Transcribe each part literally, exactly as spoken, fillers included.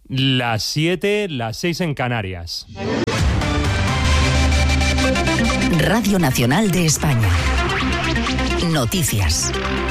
Las siete, las seis en Canarias. Radio Nacional de España. Noticias.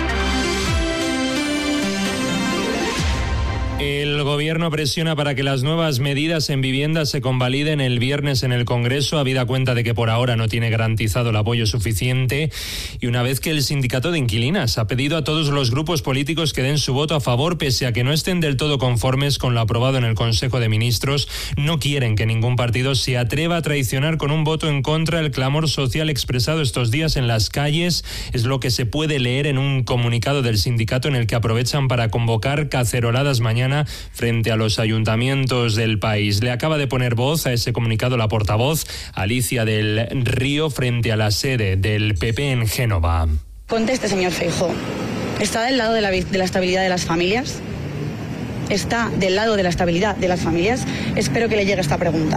El Gobierno presiona para que las nuevas medidas en vivienda se convaliden el viernes en el Congreso, habida cuenta de que por ahora no tiene garantizado el apoyo suficiente, y una vez que el sindicato de inquilinas ha pedido a todos los grupos políticos que den su voto a favor, pese a que no estén del todo conformes con lo aprobado en el Consejo de Ministros, no quieren que ningún partido se atreva a traicionar con un voto en contra el clamor social expresado estos días en las calles. Es lo que se puede leer en un comunicado del sindicato en el que aprovechan para convocar caceroladas mañana frente a los ayuntamientos del país. Le acaba de poner voz a ese comunicado la portavoz Alicia del Río frente a la sede del P P en Génova. Conteste, señor Feijóo. ¿Está del lado de la, de la estabilidad de las familias? ¿Está del lado de la estabilidad de las familias? Espero que le llegue esta pregunta.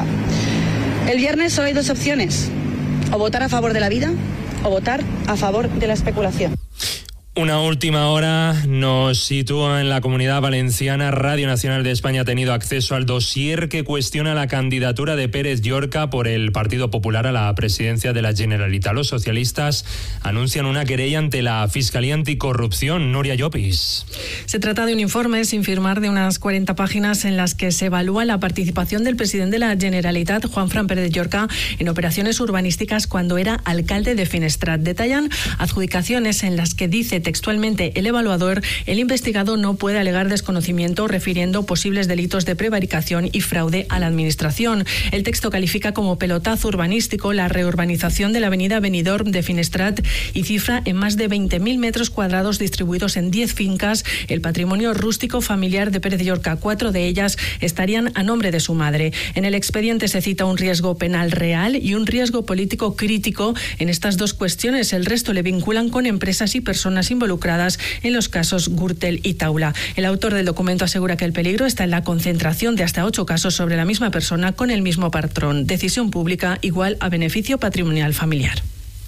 El viernes solo hay dos opciones: o votar a favor de la vida o votar a favor de la especulación. Una última hora nos sitúa en la Comunidad Valenciana. Radio Nacional de España ha tenido acceso al dossier que cuestiona la candidatura de Pérez Llorca por el Partido Popular a la presidencia de la Generalitat. Los socialistas anuncian una querella ante la Fiscalía Anticorrupción. Nuria Llopis. Se trata de un informe sin firmar de unas cuarenta páginas en las que se evalúa la participación del presidente de la Generalitat, Juanfran Pérez Llorca, en operaciones urbanísticas cuando era alcalde de Finestrat. Detallan adjudicaciones en las que dice textualmente el evaluador: el investigado no puede alegar desconocimiento refiriendo posibles delitos de prevaricación y fraude a la administración. El texto califica como pelotazo urbanístico la reurbanización de la avenida Benidorm de Finestrat y cifra en más de veinte mil metros cuadrados distribuidos en diez fincas el patrimonio rústico familiar de Pérez Llorca. Cuatro de ellas estarían a nombre de su madre. En el expediente se cita un riesgo penal real y un riesgo político crítico en estas dos cuestiones. El resto le vinculan con empresas y personas involucradas en los casos Gürtel y Taula. El autor del documento asegura que el peligro está en la concentración de hasta ocho casos sobre la misma persona con el mismo patrón. Decisión pública igual a beneficio patrimonial familiar.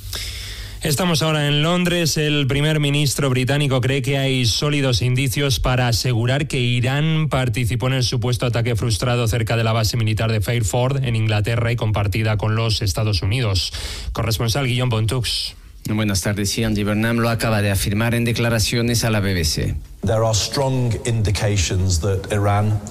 Estamos ahora en Londres. El primer ministro británico cree que hay sólidos indicios para asegurar que Irán participó en el supuesto ataque frustrado cerca de la base militar de Fairford, en Inglaterra, y compartida con los Estados Unidos. Corresponsal Guillaume Bontux. Buenas tardes. Sí, Andy Burnham lo acaba de afirmar en declaraciones a la B B C. There are strong indications that Iran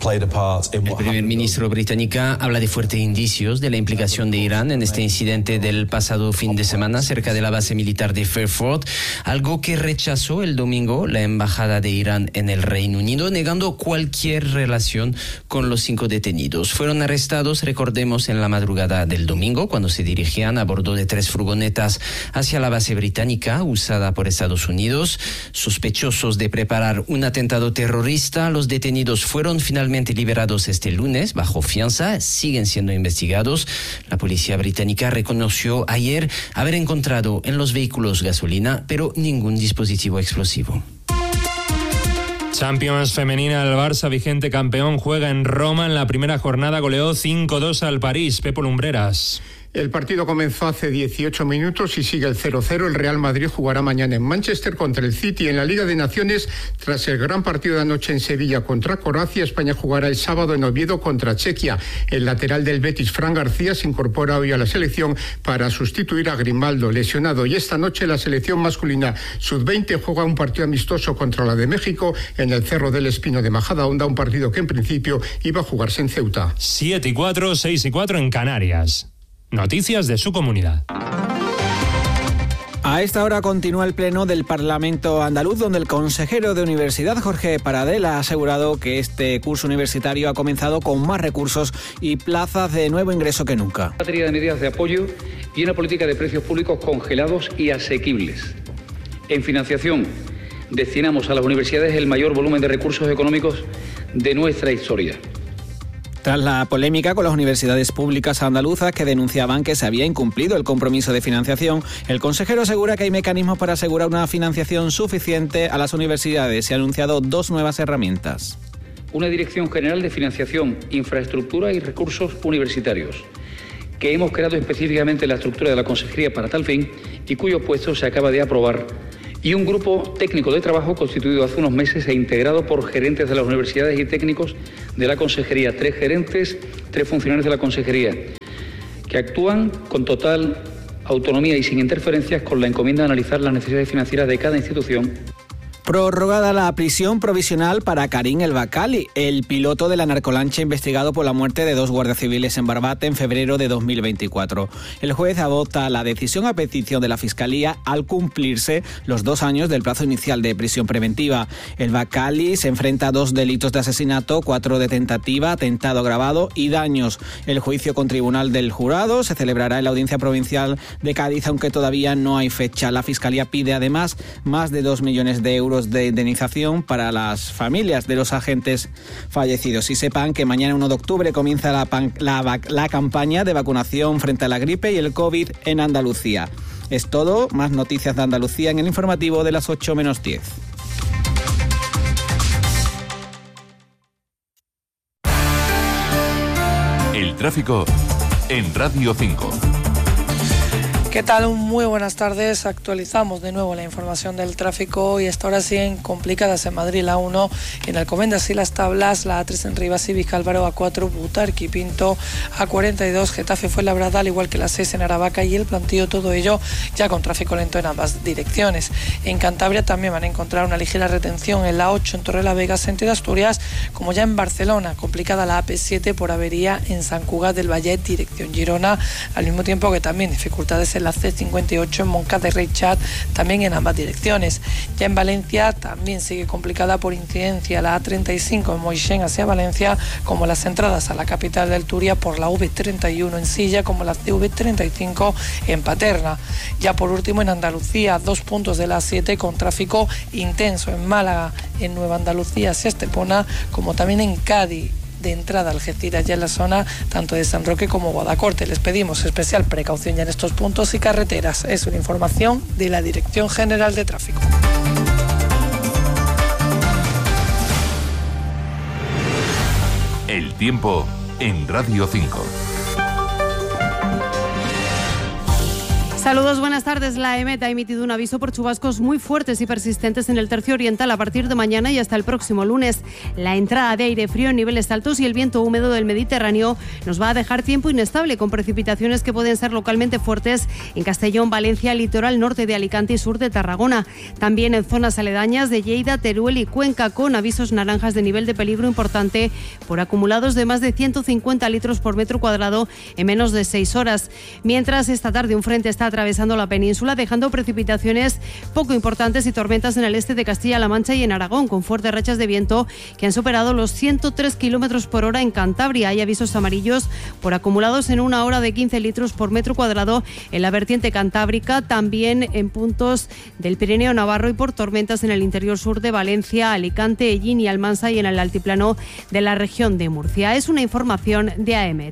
El primer ministro británico habla de fuertes indicios de la implicación de Irán en este incidente del pasado fin de semana cerca de la base militar de Fairford, algo que rechazó el domingo la embajada de Irán en el Reino Unido, negando cualquier relación con los cinco detenidos. Fueron arrestados, recordemos, en la madrugada del domingo, cuando se dirigían a bordo de tres furgonetas hacia la base británica usada por Estados Unidos. Sospechosos de preparar un atentado terrorista, los detenidos fueron finalmente liberados este lunes bajo fianza, siguen siendo investigados. La policía británica reconoció ayer haber encontrado en los vehículos gasolina, pero ningún dispositivo explosivo. Champions femenina, el Barça, vigente campeón, juega en Roma. En la primera jornada goleó cinco dos al París. Pepo Lumbreras. El partido comenzó hace dieciocho minutos y sigue el cero cero. El Real Madrid jugará mañana en Manchester contra el City. En la Liga de Naciones, tras el gran partido de anoche en Sevilla contra Croacia, España jugará el sábado en Oviedo contra Chequia. El lateral del Betis, Fran García, se incorpora hoy a la selección para sustituir a Grimaldo, lesionado. Y esta noche la selección masculina sub veinte juega un partido amistoso contra la de México en el Cerro del Espino de Majadahonda, un partido que en principio iba a jugarse en Ceuta. siete y cuatro, seis y cuatro en Canarias. Noticias de su comunidad. A esta hora continúa el pleno del Parlamento andaluz, donde el consejero de Universidad, Jorge Paradel, ha asegurado que este curso universitario ha comenzado con más recursos y plazas de nuevo ingreso que nunca. Una batería de medidas de apoyo y una política de precios públicos congelados y asequibles. En financiación, destinamos a las universidades el mayor volumen de recursos económicos de nuestra historia. Tras la polémica con las universidades públicas andaluzas que denunciaban que se había incumplido el compromiso de financiación, el consejero asegura que hay mecanismos para asegurar una financiación suficiente a las universidades y ha anunciado dos nuevas herramientas. Una Dirección General de Financiación, Infraestructura y Recursos Universitarios, que hemos creado específicamente la estructura de la consejería para tal fin y cuyo puesto se acaba de aprobar y un grupo técnico de trabajo constituido hace unos meses e integrado por gerentes de las universidades y técnicos de la Consejería, tres gerentes, tres funcionarios de la Consejería, que actúan con total autonomía y sin interferencias con la encomienda de analizar las necesidades financieras de cada institución. Prorrogada la prisión provisional para Karim El Bakali, el piloto de la narcolancha investigado por la muerte de dos guardias civiles en Barbate en febrero de dos mil veinticuatro. El juez adopta la decisión a petición de la Fiscalía al cumplirse los dos años del plazo inicial de prisión preventiva. El Bakali se enfrenta a dos delitos de asesinato, cuatro de tentativa, atentado agravado y daños. El juicio con tribunal del jurado se celebrará en la Audiencia Provincial de Cádiz, aunque todavía no hay fecha. La Fiscalía pide además más de dos millones de euros de indemnización para las familias de los agentes fallecidos. Y sepan que mañana uno de octubre comienza la, pan, la, la campaña de vacunación frente a la gripe y el COVID en Andalucía. Es todo, más noticias de Andalucía en el informativo de las ocho menos diez. El tráfico en Radio cinco. ¿Qué tal? Muy buenas tardes. Actualizamos de nuevo la información del tráfico y hasta ahora siguen complicadas en Madrid la uno, en Alcobendas y Las Tablas, la A tres en Rivas y Vicálvaro, A cuatro Butarque y Pinto, A cuarenta y dos Getafe Fuenlabrada, al igual que la seis en Aravaca y el Plantío, todo ello ya con tráfico lento en ambas direcciones. En Cantabria también van a encontrar una ligera retención en la ocho en Torrelavega, sentido Asturias, como ya en Barcelona, complicada la A P siete por avería en Sant Cugat del Vallet, dirección Girona, al mismo tiempo que también dificultades en la C cincuenta y ocho en Montcada y Reixac, también en ambas direcciones. Ya en Valencia también sigue complicada por incidencia la A treinta y cinco en Moixén hacia Valencia, como las entradas a la capital del Turia por la V treinta y uno en Silla, como la C V treinta y cinco en Paterna. Ya por último en Andalucía, dos puntos de la A siete con tráfico intenso en Málaga, en Nueva Andalucía hacia Estepona, como también en Cádiz, de entrada a Algeciras, ya en la zona tanto de San Roque como Guadacorte. Les pedimos especial precaución ya en estos puntos y carreteras. Es una información de la Dirección General de Tráfico. El tiempo en Radio cinco. Saludos, buenas tardes. La EMET ha emitido un aviso por chubascos muy fuertes y persistentes en el tercio oriental a partir de mañana y hasta el próximo lunes. La entrada de aire frío en niveles altos y el viento húmedo del Mediterráneo nos va a dejar tiempo inestable, con precipitaciones que pueden ser localmente fuertes en Castellón, Valencia, litoral norte de Alicante y sur de Tarragona. También en zonas aledañas de Lleida, Teruel y Cuenca, con avisos naranjas de nivel de peligro importante por acumulados de más de ciento cincuenta litros por metro cuadrado en menos de seis horas. Mientras, esta tarde un frente está atravesando la península, dejando precipitaciones poco importantes y tormentas en el este de Castilla-La Mancha y en Aragón, con fuertes rachas de viento que han superado los ciento tres kilómetros por hora en Cantabria. Hay avisos amarillos por acumulados en una hora de quince litros por metro cuadrado en la vertiente cantábrica, también en puntos del Pirineo Navarro y por tormentas en el interior sur de Valencia, Alicante, Ellín y Almansa y en el altiplano de la región de Murcia. Es una información de AEMET.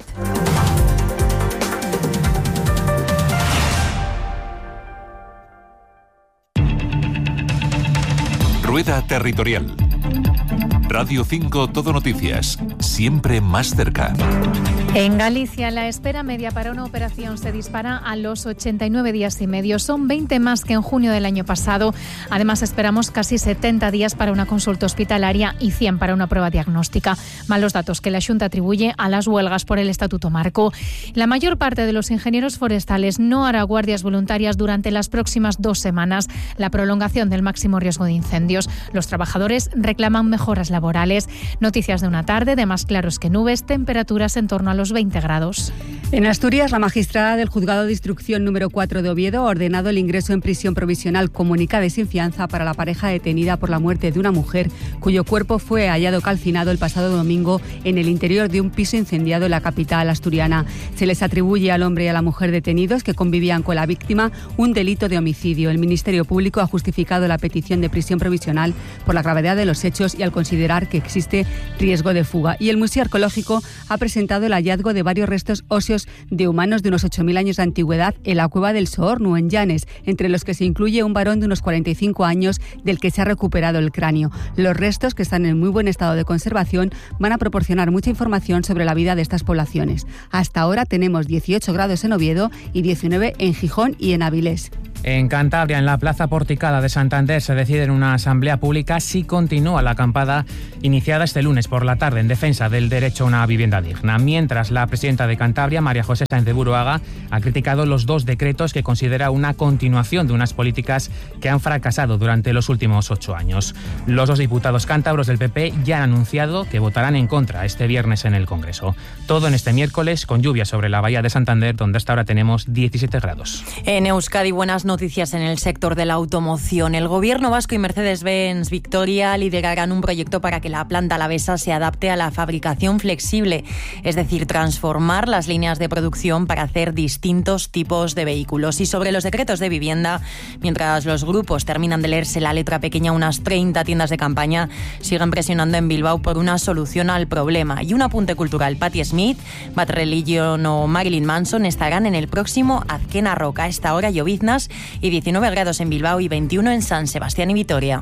Rueda Territorial. Radio cinco Todo Noticias, siempre más cerca. En Galicia, la espera media para una operación se dispara a los ochenta y nueve días y medio. Son veinte más que en junio del año pasado. Además, esperamos casi setenta días para una consulta hospitalaria y cien para una prueba diagnóstica. Malos datos que la Xunta atribuye a las huelgas por el Estatuto Marco. La mayor parte de los ingenieros forestales no hará guardias voluntarias durante las próximas dos semanas. La prolongación del máximo riesgo de incendios. Los trabajadores reclaman mejoras laborales. Noticias de una tarde de más claros que nubes, temperaturas en torno a los veinte grados. En Asturias, la magistrada del Juzgado de Instrucción número cuatro de Oviedo ha ordenado el ingreso en prisión provisional comunicada y sin fianza para la pareja detenida por la muerte de una mujer cuyo cuerpo fue hallado calcinado el pasado domingo en el interior de un piso incendiado en la capital asturiana. Se les atribuye al hombre y a la mujer detenidos, que convivían con la víctima, un delito de homicidio. El Ministerio Público ha justificado la petición de prisión provisional por la gravedad de los hechos y al considerar considerar que existe riesgo de fuga. Y el Museo Arqueológico ha presentado el hallazgo de varios restos óseos de humanos de unos ocho mil años de antigüedad en la cueva del Soornu, en Llanes, entre los que se incluye un varón de unos cuarenta y cinco años del que se ha recuperado el cráneo. Los restos, que están en muy buen estado de conservación, van a proporcionar mucha información sobre la vida de estas poblaciones. Hasta ahora tenemos dieciocho grados en Oviedo y diecinueve en Gijón y en Avilés. En Cantabria, en la Plaza Porticada de Santander, se decide en una asamblea pública si continúa la acampada iniciada este lunes por la tarde en defensa del derecho a una vivienda digna. Mientras, la presidenta de Cantabria, María José Sáenz de Buruaga, ha criticado los dos decretos que considera una continuación de unas políticas que han fracasado durante los últimos ocho años. Los dos diputados cántabros del P P ya han anunciado que votarán en contra este viernes en el Congreso. Todo en este miércoles, con lluvia sobre la bahía de Santander, donde hasta ahora tenemos diecisiete grados. En Euskadi, buenas noticias en el sector de la automoción. El Gobierno vasco y Mercedes-Benz Victoria liderarán un proyecto para que la planta alavesa se adapte a la fabricación flexible, es decir, transformar las líneas de producción para hacer distintos tipos de vehículos. Y sobre los decretos de vivienda, mientras los grupos terminan de leerse la letra pequeña, unas treinta tiendas de campaña siguen presionando en Bilbao por una solución al problema. Y un apunte cultural: Patti Smith, Bad Religion o Marilyn Manson estarán en el próximo Azkena Rock. A esta hora lloviznas y diecinueve grados en Bilbao y veintiuno en San Sebastián y Vitoria.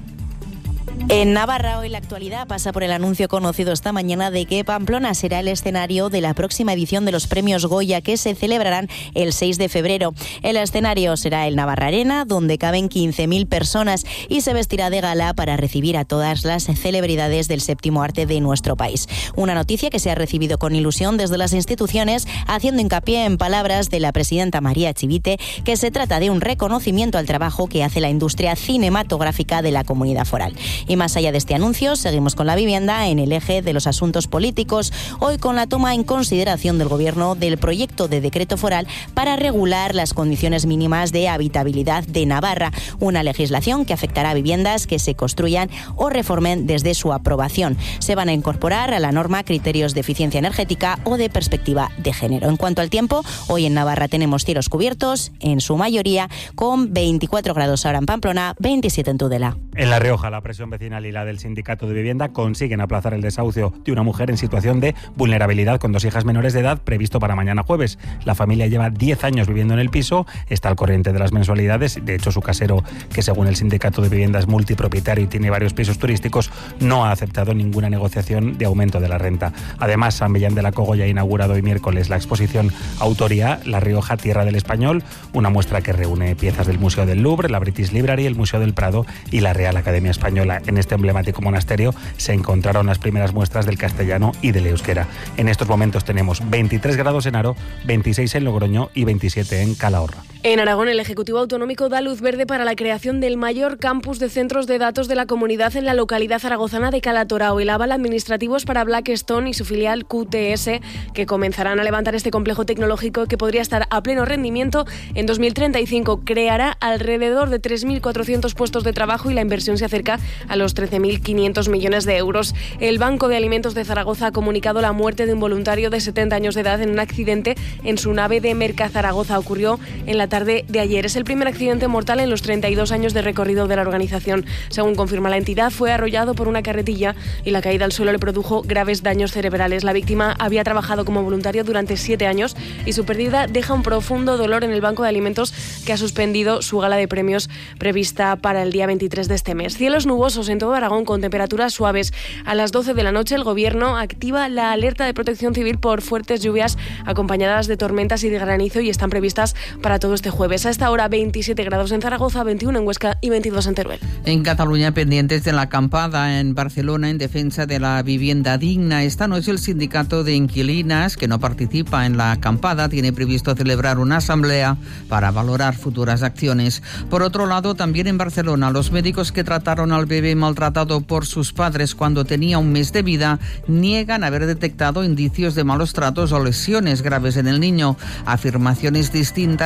En Navarra, hoy la actualidad pasa por el anuncio conocido esta mañana de que Pamplona será el escenario de la próxima edición de los premios Goya, que se celebrarán el seis de febrero. El escenario será el Navarra Arena, donde caben quince mil personas, y se vestirá de gala para recibir a todas las celebridades del séptimo arte de nuestro país. Una noticia que se ha recibido con ilusión desde las instituciones, haciendo hincapié en palabras de la presidenta María Chivite, que se trata de un reconocimiento al trabajo que hace la industria cinematográfica de la Comunidad Foral. Y más allá de este anuncio, seguimos con la vivienda en el eje de los asuntos políticos, hoy con la toma en consideración del Gobierno del proyecto de decreto foral para regular las condiciones mínimas de habitabilidad de Navarra, una legislación que afectará a viviendas que se construyan o reformen desde su aprobación. Se van a incorporar a la norma criterios de eficiencia energética o de perspectiva de género. En cuanto al tiempo, hoy en Navarra tenemos cielos cubiertos, en su mayoría, con veinticuatro grados ahora en Pamplona, veintisiete en Tudela. En La Rioja, la presión vecinal y la del sindicato de vivienda consiguen aplazar el desahucio de una mujer en situación de vulnerabilidad con dos hijas menores de edad, previsto para mañana jueves. La familia lleva diez años viviendo en el piso, está al corriente de las mensualidades. De hecho, su casero, que según el sindicato de vivienda es multipropietario y tiene varios pisos turísticos, no ha aceptado ninguna negociación de aumento de la renta. Además, San Millán de la Cogolla ha inaugurado hoy miércoles la exposición Autoría, La Rioja, Tierra del Español, una muestra que reúne piezas del Museo del Louvre, la British Library, el Museo del Prado y la Real Academia Española. En este emblemático monasterio se encontraron las primeras muestras del castellano y del euskera. En estos momentos tenemos veintitrés grados en Haro, veintiséis en Logroño y veintisiete en Calahorra. En Aragón, el Ejecutivo Autonómico da luz verde para la creación del mayor campus de centros de datos de la comunidad en la localidad zaragozana de Calatorao. El aval administrativo es para Blackstone y su filial Q T S, que comenzarán a levantar este complejo tecnológico que podría estar a pleno rendimiento en dos mil treinta y cinco. Creará alrededor de tres mil cuatrocientos puestos de trabajo y la inversión se acerca a los trece mil quinientos millones de euros. El Banco de Alimentos de Zaragoza ha comunicado la muerte de un voluntario de setenta años de edad en un accidente en su nave de Mercazaragoza. Ocurrió en la tarde de ayer. Es el primer accidente mortal en los treinta y dos años de recorrido de la organización. Según confirma la entidad, fue arrollado por una carretilla y la caída al suelo le produjo graves daños cerebrales. La víctima había trabajado como voluntario durante siete años y su pérdida deja un profundo dolor en el Banco de Alimentos, que ha suspendido su gala de premios prevista para el día veintitrés de este mes. Cielos nubosos en todo Aragón con temperaturas suaves. A las doce de la noche el Gobierno activa la alerta de protección civil por fuertes lluvias acompañadas de tormentas y de granizo y están previstas para todo este jueves. A esta hora veintisiete grados en Zaragoza, veintiuno en Huesca y veintidós en Teruel. En Cataluña, pendientes de la acampada en Barcelona en defensa de la vivienda digna. Esta noche el sindicato de inquilinas, que no participa en la acampada, tiene previsto celebrar una asamblea para valorar futuras acciones. Por otro lado, también en Barcelona, los médicos que trataron al bebé maltratado por sus padres cuando tenía un mes de vida niegan haber detectado indicios de malos tratos o lesiones graves en el niño. Afirmaciones distintas a los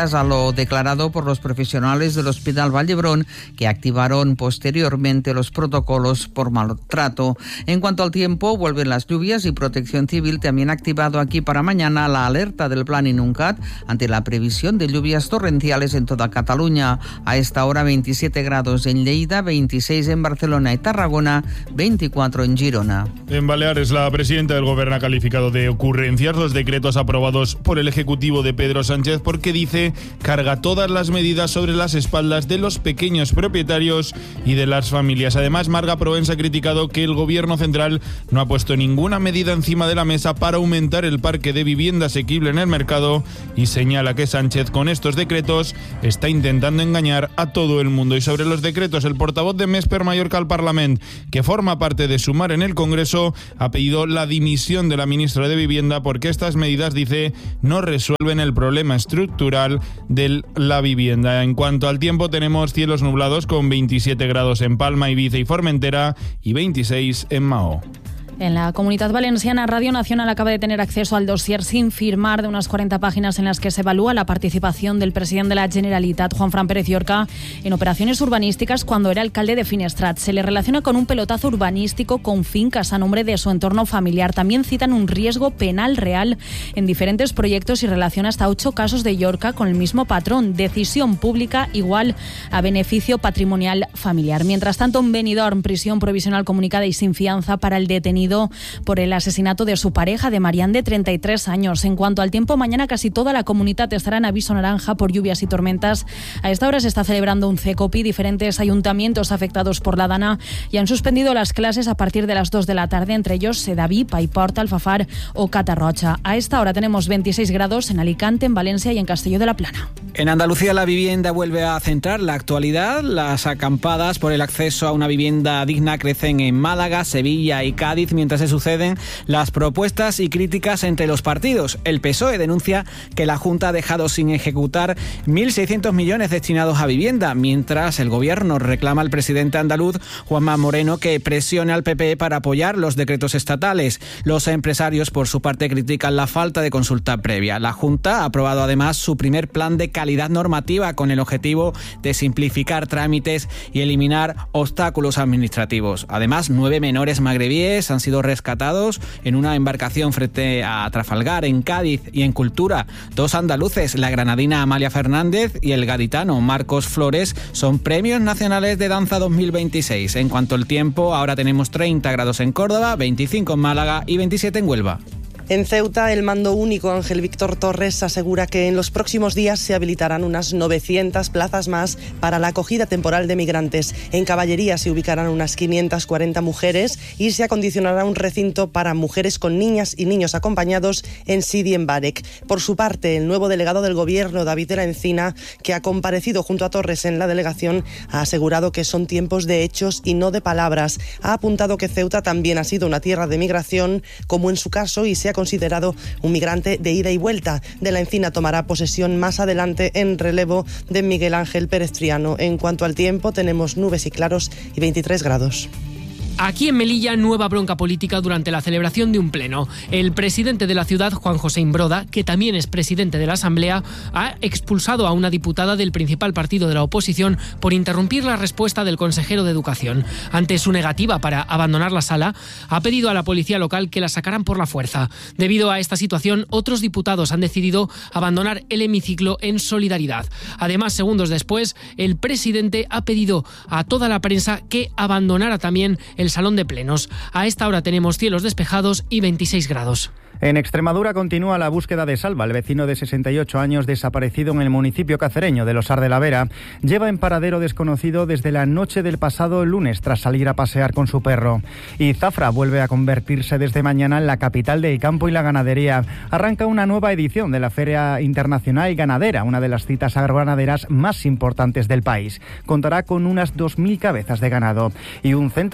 lo declarado por los profesionales del Hospital Vallebrón, que activaron posteriormente los protocolos por maltrato. En cuanto al tiempo, vuelven las lluvias y Protección Civil también ha activado aquí para mañana la alerta del Plan Inuncat ante la previsión de lluvias torrenciales en toda Cataluña. A esta hora veintisiete grados en Lleida, veintiséis en Barcelona y Tarragona, veinticuatro en Girona. En Baleares, la presidenta del Gobierno ha calificado de ocurrencias los decretos aprobados por el Ejecutivo de Pedro Sánchez porque, dice, carga todas las medidas sobre las espaldas de los pequeños propietarios y de las familias. Además, Marga Proens ha criticado que el Gobierno central no ha puesto ninguna medida encima de la mesa para aumentar el parque de vivienda asequible en el mercado y señala que Sánchez con estos decretos está intentando engañar a todo el mundo. Y sobre los decretos, el portavoz de Mesper Mallorca al Parlament, que forma parte de Sumar en el Congreso, ha pedido la dimisión de la ministra de Vivienda porque estas medidas, dice, no resuelven el problema estructural de la vivienda. En cuanto al tiempo, tenemos cielos nublados con veintisiete grados en Palma, Ibiza y Formentera y veintiséis en Mahó. En la Comunitat Valenciana, Radio Nacional acaba de tener acceso al dossier sin firmar de unas cuarenta páginas en las que se evalúa la participación del presidente de la Generalitat, Juanfran Pérez Llorca, en operaciones urbanísticas cuando era alcalde de Finestrat. Se le relaciona con un pelotazo urbanístico con fincas a nombre de su entorno familiar. También citan un riesgo penal real en diferentes proyectos y relaciona hasta ocho casos de Llorca con el mismo patrón: decisión pública igual a beneficio patrimonial familiar. Mientras tanto, en Benidorm, prisión provisional comunicada y sin fianza para el detenido por el asesinato de su pareja, de Marián, de treinta y tres años. En cuanto al tiempo, mañana casi toda la comunidad estará en aviso naranja por lluvias y tormentas. A esta hora se está celebrando un CECOPI. Diferentes ayuntamientos afectados por la Dana y han suspendido las clases a partir de las dos de la tarde, entre ellos Sedaví, Paiporta, Alfafar o Catarrocha. A esta hora tenemos veintiséis grados en Alicante, en Valencia y en Castelló de la Plana. En Andalucía, la vivienda vuelve a centrar la actualidad. Las acampadas por el acceso a una vivienda digna crecen en Málaga, Sevilla y Cádiz, mientras se suceden las propuestas y críticas entre los partidos. El P S O E denuncia que la Junta ha dejado sin ejecutar mil seiscientos millones destinados a vivienda, mientras el Gobierno reclama al presidente andaluz, Juanma Moreno, que presione al P P para apoyar los decretos estatales. Los empresarios, por su parte, critican la falta de consulta previa. La Junta ha aprobado además su primer plan de calidad normativa con el objetivo de simplificar trámites y eliminar obstáculos administrativos. Además, nueve menores magrebíes han sido rescatados en una embarcación frente a Trafalgar, en Cádiz. Y en cultura, dos andaluces, la granadina Amalia Fernández y el gaditano Marcos Flores, son premios nacionales de danza dos mil veintiséis. En cuanto al tiempo, ahora tenemos treinta grados en Córdoba, veinticinco en Málaga y veintisiete en Huelva. En Ceuta, el mando único Ángel Víctor Torres asegura que en los próximos días se habilitarán unas novecientas plazas más para la acogida temporal de migrantes. En Caballería se ubicarán unas quinientas cuarenta mujeres y se acondicionará un recinto para mujeres con niñas y niños acompañados en Sidi en Barek. Por su parte, el nuevo delegado del Gobierno, David de la Encina, que ha comparecido junto a Torres en la delegación, ha asegurado que son tiempos de hechos y no de palabras. Ha apuntado que Ceuta también ha sido una tierra de migración, como en su caso, y se ha considerado un migrante de ida y vuelta. De la Encina tomará posesión más adelante en relevo de Miguel Ángel Pérez Triano. En cuanto al tiempo, tenemos nubes y claros y veintitrés grados. Aquí en Melilla, nueva bronca política durante la celebración de un pleno. El presidente de la ciudad, Juan José Imbroda, que también es presidente de la Asamblea, ha expulsado a una diputada del principal partido de la oposición por interrumpir la respuesta del consejero de Educación. Ante su negativa para abandonar la sala, ha pedido a la policía local que la sacaran por la fuerza. Debido a esta situación, otros diputados han decidido abandonar el hemiciclo en solidaridad. Además, segundos después, el presidente ha pedido a toda la prensa que abandonara también el salón de plenos. A esta hora tenemos cielos despejados y veintiséis grados. En Extremadura continúa la búsqueda de Salva, el vecino de sesenta y ocho años desaparecido en el municipio cacereño de Losar de la Vera. Lleva en paradero desconocido desde la noche del pasado lunes tras salir a pasear con su perro. Y Zafra vuelve a convertirse desde mañana en la capital del campo y la ganadería. Arranca una nueva edición de la Feria Internacional Ganadera, una de las citas agroganaderas más importantes del país. Contará con unas dos mil cabezas de ganado y un centro de salud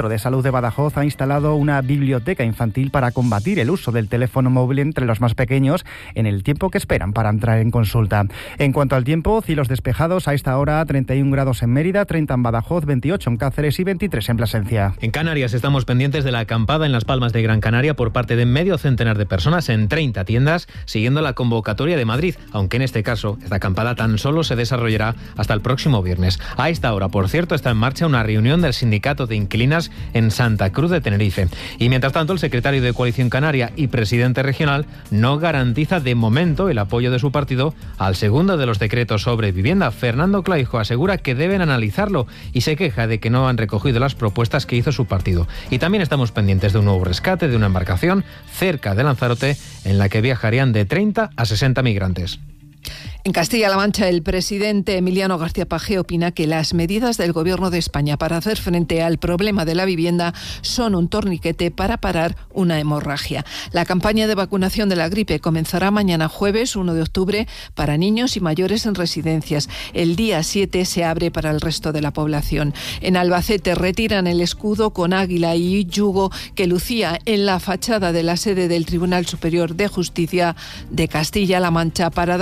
Salud de Badajoz ha instalado una biblioteca infantil para combatir el uso del teléfono móvil entre los más pequeños en el tiempo que esperan para entrar en consulta. En cuanto al tiempo, cielos despejados a esta hora, treinta y un grados en Mérida, treinta en Badajoz, veintiocho en Cáceres y veintitrés en Plasencia. En Canarias estamos pendientes de la acampada en Las Palmas de Gran Canaria por parte de medio centenar de personas en treinta tiendas, siguiendo la convocatoria de Madrid, aunque en este caso esta acampada tan solo se desarrollará hasta el próximo viernes. A esta hora, por cierto, está en marcha una reunión del Sindicato de Inquilinas en Santa Cruz de Tenerife. Y mientras tanto, el secretario de Coalición Canaria y presidente regional no garantiza de momento el apoyo de su partido al segundo de los decretos sobre vivienda. Fernando Clavijo asegura que deben analizarlo y se queja de que no han recogido las propuestas que hizo su partido. Y también estamos pendientes de un nuevo rescate de una embarcación cerca de Lanzarote en la que viajarían de treinta a sesenta migrantes. En Castilla-La Mancha, el presidente Emiliano García Paje opina que las medidas del Gobierno de España para hacer frente al problema de la vivienda son un torniquete para parar una hemorragia. La campaña de vacunación de la gripe comenzará mañana jueves uno de octubre para niños y mayores en residencias. El día siete se abre para el resto de la población. En Albacete retiran el escudo con águila y yugo que lucía en la fachada de la sede del Tribunal Superior de Justicia de Castilla-La Mancha para dar